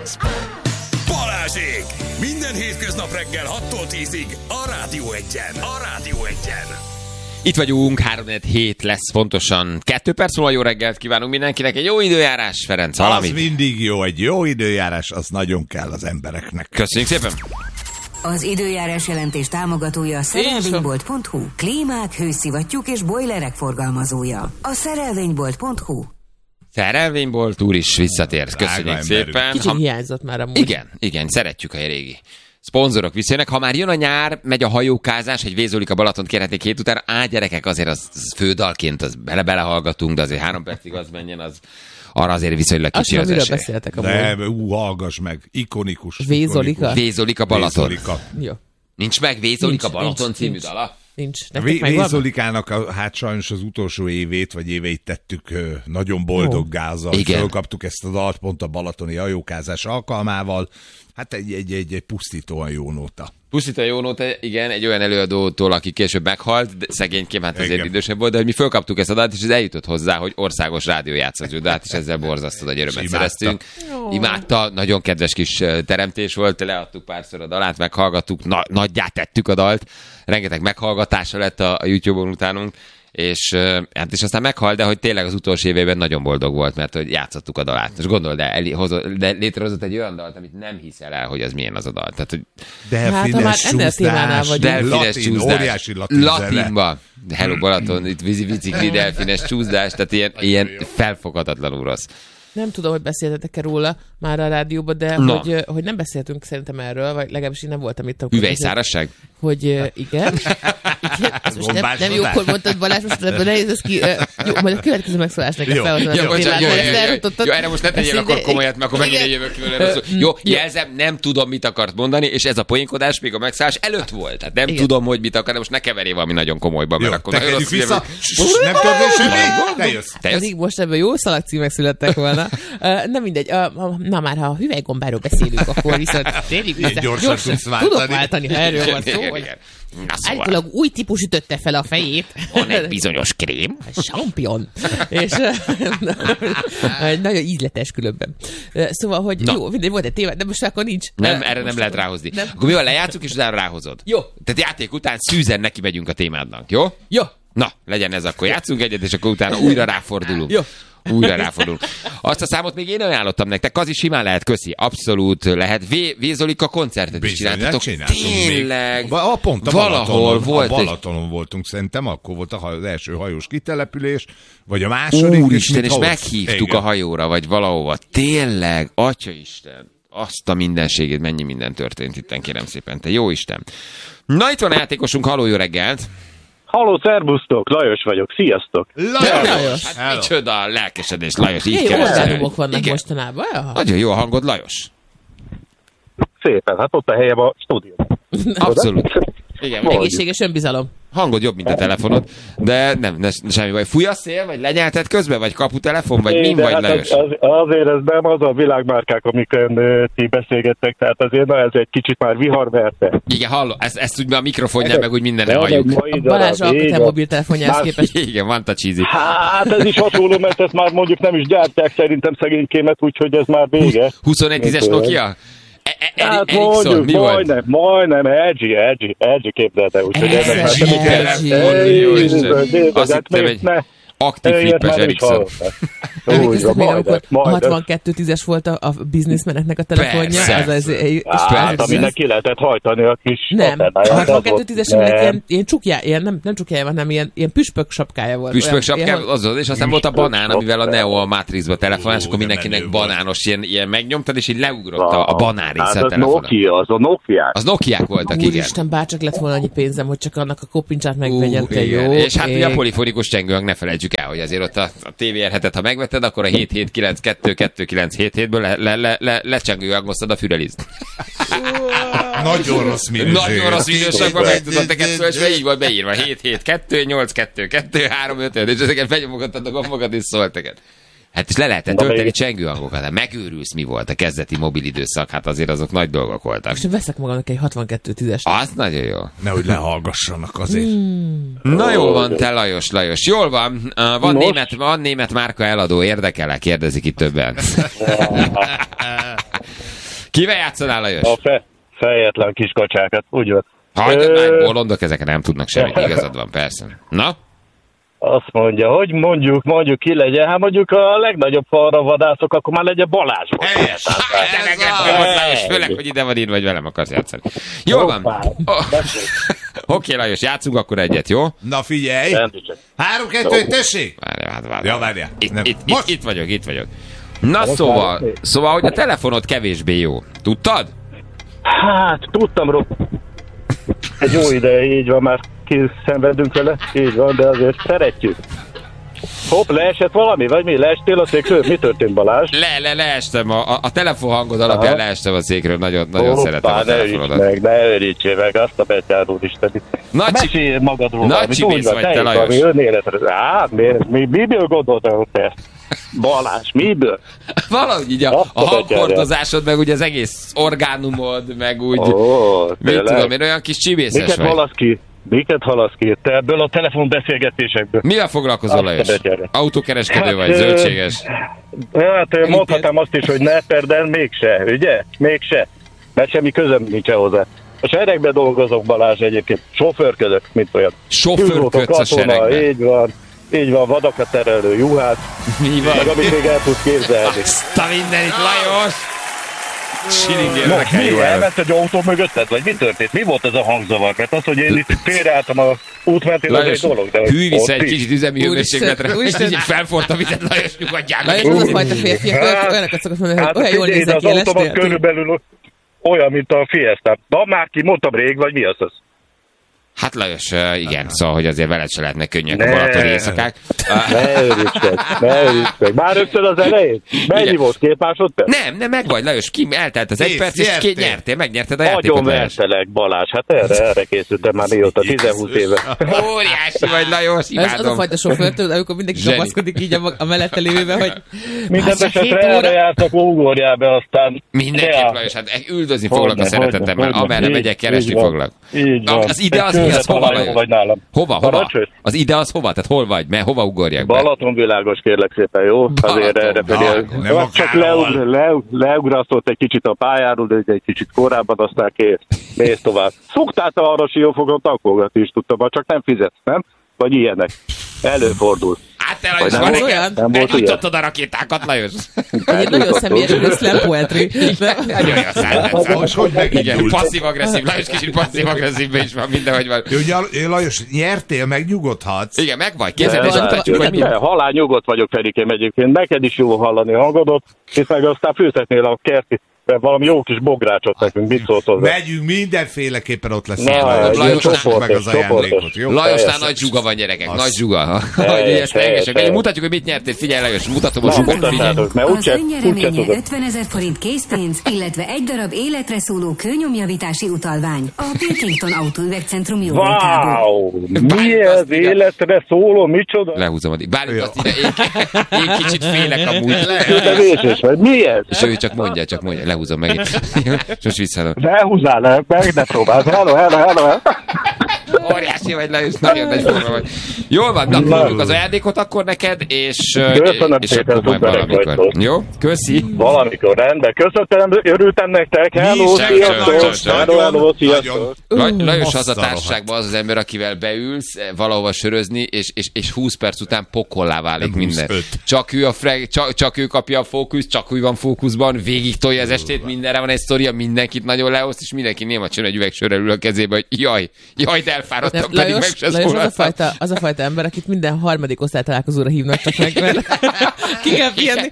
Balázsék! Minden hétköznap reggel 6-tól 10-ig a Rádió Egyen. Itt vagyunk, 3-7 lesz pontosan. 2 perc múlva jó reggelt kívánunk mindenkinek. Egy jó időjárás, Ferenc, valami. Az mindig jó, egy jó időjárás, az nagyon kell az embereknek. Köszönjük szépen. Az időjárás jelentés támogatója a szerelvénybolt.hu. Klímák, hőszivattyúk és bojlerek forgalmazója. A szerelvénybolt.hu. Szerelvénybolt úr is visszatért. Köszönjük szépen. Kicsit hiányzott már amúgy. Igen, szeretjük a régi szponzorok visszajönnek. Ha már jön a nyár, megy a hajókázás, egy Vézolika Balatont kérhetnék hét után. Gyerekek, azért az fődalként, az belehallgatunk, de azért 3 percig az menjen, az arra azért viszonylag kicsi az esély. Beszéltek amúgy. De, hallgass meg, ikonikus. Vézolika? Vézolika Balaton. Vézolika. Jó. Nincs meg Vézolika Balaton című dala? Nincs. Vézolikának hát sajnos az utolsó évét, vagy éveit tettük nagyon boldoggá azzal, hogy fölkaptuk ezt a dalt pont a balatoni hajókázás alkalmával. Hát egy pusztítóan jó nóta. Pusztítóan jó nóta, igen, egy olyan előadótól, aki később meghalt, de szegényként hát azért idősebb volt, de hogy mi fölkaptuk ezt a dalt, és ez eljutott hozzá, hogy országos rádiójátszató dalt, és ezzel borzasztó nagy örömet szereztünk. Imádta, nagyon kedves kis teremtés volt, leadtuk párszor a dalát, meghallgattuk, nagyját tettük a dalt, rengeteg meghallgatása lett a YouTube-on utánunk, és aztán meghalt, de hogy tényleg az utolsó évében nagyon boldog volt, mert hogy játszottuk a dalát. És gondold, de létrehozott egy olyan dalt, amit nem hiszel el, hogy az milyen az a dal. Tehát, hogy delfines csúszdás, latin, óriási latin latinba. Hello Balaton, itt bicikli, delfines csúszdás, tehát ilyen felfoghatatlanul rossz. Nem tudom, hogy beszéltetek-e róla már a rádióban, de hogy nem beszéltünk szerintem erről, vagy legalábbis én nem voltam itt. Hüvelyszárasság? Hogy igen. Ez most nem jókor mondtad, Balázs, most ebből nehéz ez ki. Jó, majd a következő megszólás neked felhozom. Jó, erre most ne tegyél akkor komolyat, mert akkor megint jövök vele. Jó, jelzem, nem tudom, mit akart mondani, és ez a poénkodás még a megszállás előtt volt. Tehát nem tudom, hogy mit akar, de most ne keverjél valami nagyon komolyba, mert akkor nagyon rossz. Nem tudod semmi? Te jössz. Pedig most ebből jó szalagcímek születtek volna. Nem mindegy. Na már, ha a hüvelygombáról beszélünk, akkor viszont tényleg gyorsan tudok váltani, ha erről van szó. Állítólag új típus ütötte fel a fejét. Van egy bizonyos krém. Champion. És nagyon ízletes különben. Szóval, hogy jó, mindegy, volt egy téma, de most akkor nincs. Nem, erre nem lehet ráhozni. Nem. Akkor mi van, lejátszuk, és utána ráhozod. Jó. Tehát játék után szűzen neki megyünk a témádnak, jó? Jó. Na, legyen ez, akkor játszunk egyet, és akkor utána újra ráfordulunk. Jó. Újra ráfordulunk. Azt a számot még én ajánlottam nektek, az is simán lehet, köszi. Abszolút lehet. Vézolika koncertet is csináltatok. Tényleg. Pont valahol volt. A Balatonon voltunk, szerintem akkor volt az első hajós kitelepülés, vagy a második. Úristen, és meghívtuk a hajóra, vagy valahova. Tényleg, Atyaisten. Azt a mindenségét, mennyi minden történt itten, kérem szépen. Te jó Isten. Na, itt van a játékosunk, halló, jó reggelt. Halló, szervusztok, Lajos vagyok, sziasztok! Lajos! Hát micsoda lelkesedés, Lajos, így kell. Jó vannak mostanában. Nagyon jó a hangod, Lajos. Szépen, hát ott a helyem a stúdióban. Abszolút. Igen, egészséges önbizalom. Hangod jobb, mint a telefonod, de nem semmi baj. Fúj a szél, vagy lenyelted közben, vagy kaputelefon, vagy min vagy, hát Lajos? Azért ez nem az a világmárkák, amiken ti beszélgettek, tehát azért ez egy kicsit már viharverte. Igen, hallom, ezt úgy a mikrofonján, meg úgy mindenne halljuk. A Balázs alkotál mobiltelefonjához képest. Igen, van a cheesy. Hát ez is hasonló, mert ezt már mondjuk nem is gyártják szerintem szegénykémet, úgyhogy ez már vége. 2110-es Nokia? Hát mondjuk, majdnem, LG képzelte, úgyhogy azt hittem egy aktív flippes Ericsson. Emlékeztek még, amikor 6210-es volt a bizniszmeneknek a telefonja? Hát, aminek ki lehetett hajtani a kis... Nem, a 6210-es ilyen csukjája, nem csukjája van, hanem ilyen püspök sapkája volt. Püspök sapkája, azaz, és aztán volt a banán, amivel a Neo a Matrixba telefonás, akkor mindenkinek banános ilyen megnyomtad, és így leugrott a banán része a telefonon. Az a Nokia. Az Nokiák voltak, igen. Úristen, bárcsak lett volna annyi pénzem, hogy csak annak a koppincsát megvegyed, te jó. És hát ugye a polifonikus csengőnk, ne felejtsük el, hogy azért ott a TVR-hetet, ha megvetted, akkor a 7-7-9-2-2-9-7-7-ből lecsengőangoztad a fürelizt. Nagyon rossz minőség. Nagyon rossz minőségben meg tudod neked szólni, és így volt beírva. 7-7-2-8-2-2-3-5-5, és ezeket benyomogattad a gombokat, és szólt neked. Hát és le lehetett tölteni csengőhangokat. Hát megőrülsz, mi volt a kezdeti mobil időszak, hát azért azok nagy dolgok voltak. Most veszek magamnak egy 6210-es. Az nagyon jó. Nehogy lehallgassanak azért. Na jól van, te Lajos. Jól van. Van német márka eladó, érdekel-e? Kérdezik itt többen. Kivel játszanál, Lajos? A fejetlen kiskacsákat, úgy van. Hagyd már, bolondok, ezek nem tudnak semmit, igazad van, persze. Na? Azt mondja, hogy mondjuk ki legyen, hát mondjuk a legnagyobb falra vadászok, akkor már legyen Balázs. Lajos, főleg, hogy ide van írva, vagy velem akarsz játszani. Jó van. Oké, Lajos, játszunk akkor egyet, jó? Na figyelj! 3-2, tessék! Várjál. Itt vagyok. Na szóval, hogy a telefonod kevésbé jó. Tudtad? Hát, tudtam, egy jó ideje, így van, már kiszenvedünk vele, így van, de azért szeretjük. Hopp, leesett valami, vagy mi? Leestél a székről? Mi történt, Balázs? Leestem, a telefonhangod alapján leestem a székről, nagyon szeretem a telefonodat. Ne őrítsél meg, azt a betyárult Istenit. Mesélj magadról. Nagy csibész vagy te, Lajos. Miből gondoltál te? Balázs, miből? Valahogy így a hangkordozásod, meg ugye az egész orgánumod, meg úgy, mit tudom én, olyan kis csibészes vagy. Miket halasz ki? Te ebből a telefonbeszélgetésekből. Mivel foglalkozol, Lajos? Autókereskedő vagy, zöldséges? Hát mondhatnám azt is, hogy neper, de mégse, ugye? Mégse. Mert semmi közöm nincs hozzá. A seregben dolgozok, Balázs, egyébként. Sofőrködök, mint olyan. Sofőrködsz a seregben? Így van, vadakat terelő juhász. Mi van? Meg amit még el tudsz képzelni. Azt a mindenit, Lajos! Silingérre kell jó elment egy autó mögötted, vagy mi történt? Mi volt ez a hangzavar? Mert az, hogy én itt félreálltam a útmentén, az egy dolog. Hűj vissza egy kicsit üzemi hőmérsékletre, és így felforrt a vizet, Lajos, nyugodjál meg. Lajos, az a fajta férfiak, olyanokat szokott mondani, hogy olyan jól nézek ki, az autóban körülbelül olyan, mint a Fiesta. Na már ki, mondtam rég, vagy mi az az? Hát Lajos, igen, szóval, hogy azért veled se lehetnek könnyek a balatoni éjszakák. Ne őrjíts meg. Már rögtön az elején? Mennyi volt? 2 másodperc? Nem, meg vagy, Lajos, eltelt az 1 perc, és nyertél, megnyerted a játékot. Nagyon vertelek, Balázs, hát erre készültem már mióta, 10-20 éve. Óriási vagy, Lajos, imádom. Ez az a fajta sofőrtől, amikor mindenki kapaszkodik így a mellette lévőben, hogy... Minden esetre erre jártak, ugorjál be, aztán... Mindenképp, Lajos, hát üldözni foglak a szeretetemmel, amerre megyek, keresni foglak. Az ide az mi, az hova vagy nálam? Hova? Az ide az hova? Tehát hol vagy? Mert hova ugorjak be? Balatonvilágos, kérlek szépen, jó? Azért erre pedig... Csak leugrasztott egy kicsit a pályáról, de egy kicsit korábban, aztán mész tovább. Szoktál te arra siófogon tankolgatni is tudtam, csak nem fizetsz, nem? Vagy ilyenek. Előfordul. Hát te, Lajos, van olyan? Megnyitottad a rakétákat, Lajos? Egy nagyon személyes slam poetry. Nagyon jó szállás. Igen, passzív-agresszív, Lajos kicsit passzív-agresszívben is van, mindenhogy van. Lajos, nyertél, megnyugodhatsz. Igen, meg vagy, kézzel és mutatjuk, hogy mi. Halál nyugodt vagyok, Ferikém, egyébként. Neked is jó hallani a hangodat, és meg aztán főzhetnél a kerti valami jó kis bográcsot nekünk, mit szólt hozzá? Megyünk, mindenféleképpen ott lesz. Lajosnál meg az ajándékot, jó? Lajosnál nagy zsuga van, gyerekek, nagy zsuga. Mutatjuk, hogy mit nyertél, figyelj, Lajos, mutatom a zsugot. Az önnyereménye 50 000 forint készpénz, illetve egy darab életre szóló kőnyomjavítási utalvány a Pilkington Autóüvegcentrum jóvoltából. Wow! Mi ez életre szóló, micsoda? Lehúzom addig. Bármint azt ide, én kicsit félek amúgy. De vészes vagy, mi ez? És ő csak mondja, lehúzom meg itt. Most visszaadom. Ne húzzál le, meg ne próbálsz. Hello. Óriási vagy, Lajos, nagyon nagy forma vagy. Jól van, küldjük az ajándékot akkor neked, és akkor majd valamikor. Jó? Köszi. Valamikor, rendben. Köszönöm, örültem nektek. Hello, sziasztok. Lajos az a társaságban az ember, akivel beülsz valahova sörözni, és 20 perc után pokollá válik minden. Csak ő kapja a fókuszt, csak ő van fókuszban, végig tolja az estét, mindenre van egy sztoria, mindenkit nagyon leoszt, és mindenki néma csinál egy üveg sörrel ül a kezébe, hogy jaj, de elfáradtam, pedig meg se szólaltam. Az a fajta ember, akit minden harmadik osztálytalálkozóra hívnak csak meg, mert ki kell figyelni.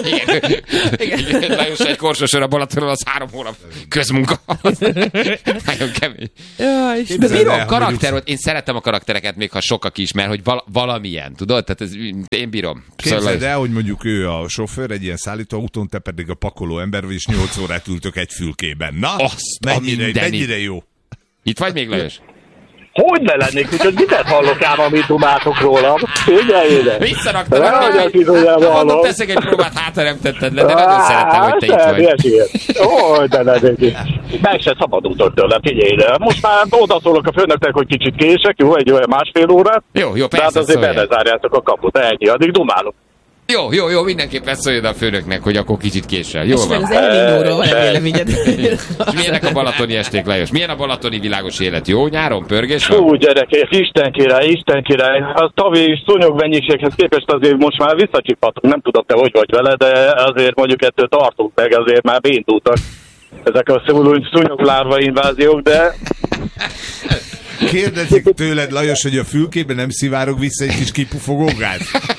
Igen. Lajos egy korsósör a Balatonon, az 3 hónap közmunka. Nagyon kemény. De bírom karakter volt. Én szeretem a karaktereket, még ha sokak is, mert hogy valamilyen, tudod? Tehát én bírom. Képzeld el, hogy mondjuk ő a sofőr, egy ilyen szállítóautón, te pedig a pakoló ember, és 8 órát ültök egy fülkében. Na, mennyire jó. Itt vagy még, Lajos? Hogy ne lennék, úgyhogy mindent hallok ám, amit dumáltok rólam. Figyelj ide! Visszaraktam, mondom, teszek egy próbát, hát nem tetted le, de nagyon szeretem, hogy te itt vagy. Ó, de lennék. Meg se szabadultok tőle, figyelj ide. Most már odaszólok a főnöknek, hogy kicsit kések, jó, egy olyan 1,5 órát. Jó, persze. Tehát azért benne zárjátok a kaput, ennyi, addig dumálok. Jó, mindenképpen szóljon a főnöknek, hogy akkor kicsit késsel. Jó van. Az Elvinyóról van véleményed. És milyenek a balatoni esték, Lajos? Milyen a balatoni világos élet? Jó nyáron? Pörgés van? Hú, gyerekek, Isten király. A tavi szúnyog mennyiséghez képest azért most már visszacsipatunk. Nem tudom, te hogy vagy vele, de azért mondjuk ettől tartunk meg, azért már beindultak ezek a szúnyoglárva inváziók, de... Kérdezik tőled, Lajos, hogy a fülkében nem szivárog vissza egy kis kipufogó gáz?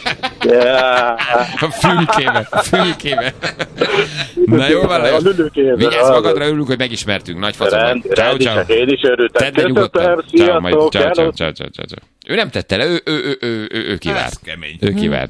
A fülkébe. Na jó van, Lajos. Vigyázz magadra, örülünk, hogy megismertünk. Nagy facon vagy. Ciao. Én is örültem. Tedd le nyugodtan. Ciao. Ő nem tette le, ő kivárt. Ő kivárt.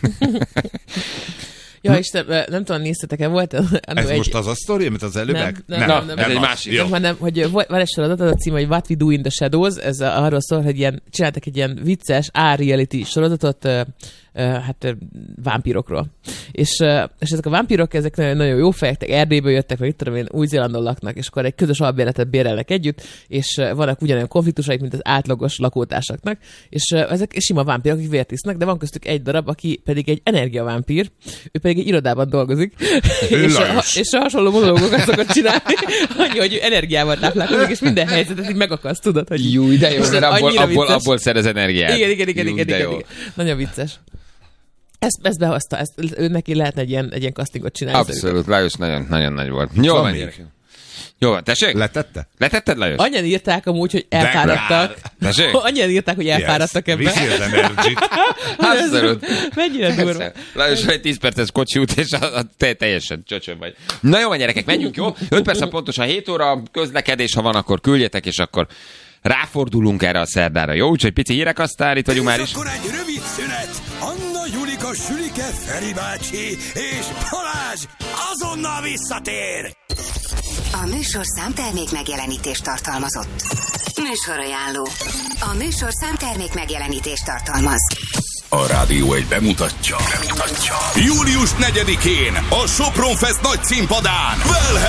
Ja, Isten, nem tudom, néztetek-e, volt... Ez most az a sztori, amit az előbbek? Nem, ez egy másik. Hanem, hogy van egy sorozat, az a cím, hogy What We Do in the Shadows, ez arról szól, hogy csináltak egy ilyen vicces reality sorozatot, vámpírokról. És ezek a vámpírok, ezek nagyon jó fejek, Erdélyből jöttek, vagy itt tudom én, Új-Zélandon laknak, és akkor egy közös albérletet bérelnek együtt, és vannak ugyanolyan konfliktusaik, mint az átlagos lakótársaknak, és ezek sima vámpírok, akik vért isznak, de van köztük egy darab, aki pedig egy energiavámpír, ő pedig egy irodában dolgozik, és hasonló monológokat szokott csinálni, annyi, hogy energiával táplálkozik, és minden helyzetet így megakaszt, tudod, hogy... Jó, de jó, abból szerez energiát. Igen. Nagyon vicces. Ezt behozta, ő neki lehetne egy ilyen castingot csinálni. Abszolút, Lajos nagyon nagy volt. Jó van, tessék? Letetted, Lajos? Annyian írták amúgy, hogy elfáradtak. Tessék? Annyian írták, hogy elfáradtak ebben. Viszi az energit. Abszolút. Mennyire durva. Lajos, egy 10 perces kocsi út, és teljesen csöcsön vagy. Na jó van, gyerekek, menjünk, jó? 5 perc pontosan 7 óra, közlekedés, ha van, akkor küldjetek, és akkor ráfordulunk erre a szerdára, jó? Úgyhogy pici hírek, aztán itt vagyunk már is. Akkor egy rövid szünet. Anna, Julika, Sülike, Feri bácsi és Balázs azonnal visszatér. A műsor számtermék megjelenítést tartalmazott. Műsorajánló. A műsor számtermék megjelenítést tartalmaz. A Rádió egy bemutatja. Július 4-én a Sopron Fest nagy színpadán